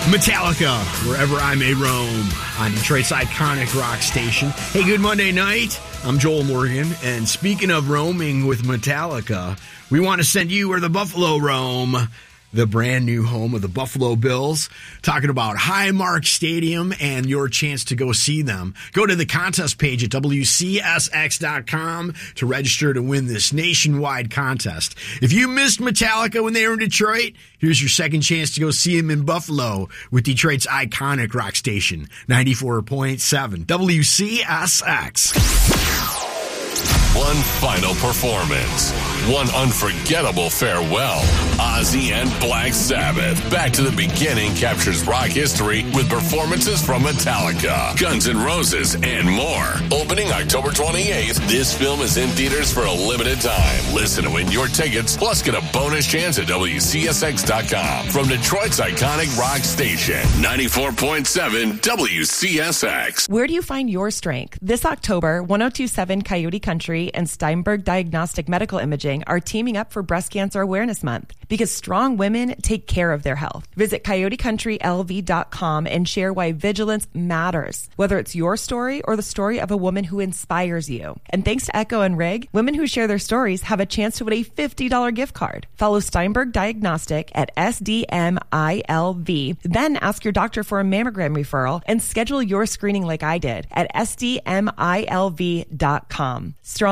Metallica, Wherever I May Roam, on Detroit's iconic rock station. Hey, good Monday night. I'm Joel Morgan, and speaking of roaming with Metallica, we want to send you where the Buffalo roam, the brand new home of the Buffalo Bills, talking about Highmark Stadium and your chance to go see them. Go to the contest page at WCSX.com to register to win this nationwide contest. If you missed Metallica when they were in Detroit, here's your second chance to go see them in Buffalo with Detroit's iconic rock station, 94.7 WCSX. One final performance. One unforgettable farewell. Ozzy and Black Sabbath, Back to the Beginning, captures rock history with performances from Metallica, Guns N' Roses, and more. Opening October 28th, this film is in theaters for a limited time. Listen to win your tickets, plus get a bonus chance at WCSX.com. From Detroit's iconic rock station, 94.7 WCSX. Where do you find your strength? This October, 1027 Coyote Country and Steinberg Diagnostic Medical Imaging are teaming up for Breast Cancer Awareness Month because strong women take care of their health. Visit CoyoteCountryLV.com and share why vigilance matters, whether it's your story or the story of a woman who inspires you. And thanks to Echo and Rig, women who share their stories have a chance to win a $50 gift card. Follow Steinberg Diagnostic at SDMILV, then ask your doctor for a mammogram referral and schedule your screening like I did at SDMILV.com. Strong